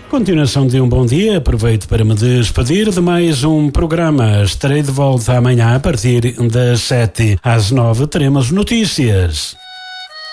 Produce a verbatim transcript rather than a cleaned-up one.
Continuação de um bom dia, aproveito para me despedir de mais um programa. Estarei de volta amanhã a partir das sete às nove, teremos notícias.